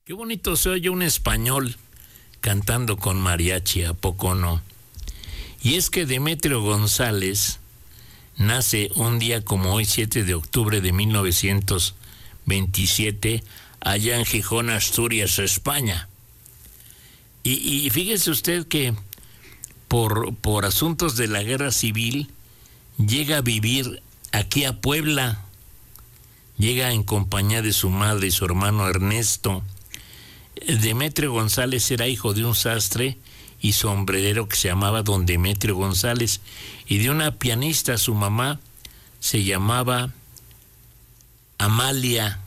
Qué bonito se oye un español cantando con mariachi, ¿a poco no? Y es que Demetrio González nace un día como hoy, 7 de octubre de 1927, allá en Gijón, Asturias, España. Y fíjese usted que por asuntos de la guerra civil llega a vivir aquí a Puebla, llega en compañía de su madre y su hermano Ernesto. Demetrio González era hijo de un sastre y sombrerero que se llamaba don Demetrio González y de una pianista. Su mamá se llamaba Amalia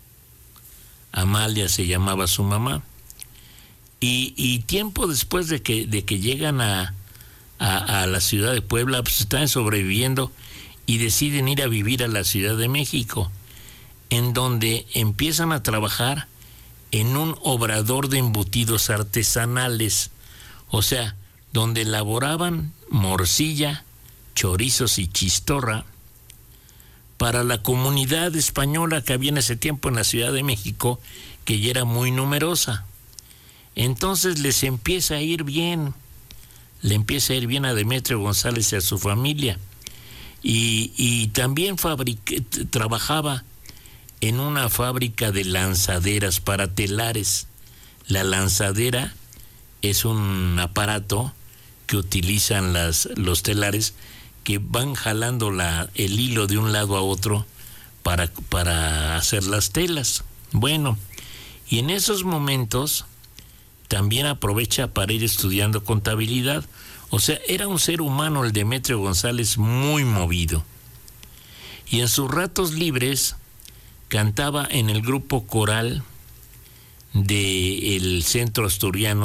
se llamaba su mamá. Y tiempo después de que llegan a la ciudad de Puebla, pues están sobreviviendo y deciden ir a vivir a la Ciudad de México, en donde empiezan a trabajar en un obrador de embutidos artesanales, o sea, donde elaboraban morcilla, chorizos y chistorra para la comunidad española que había en ese tiempo en la Ciudad de México, que ya era muy numerosa. Entonces les empieza a ir bien, le empieza a ir bien a Demetrio González y a su familia, y también trabajaba en una fábrica de lanzaderas para telares. La lanzadera es un aparato que utilizan los telares, que van jalando el hilo de un lado a otro para hacer las telas. Bueno, y en esos momentos también aprovecha para ir estudiando contabilidad. O sea, era un ser humano el Demetrio González muy movido. Y en sus ratos libres cantaba en el grupo coral del Centro Asturiano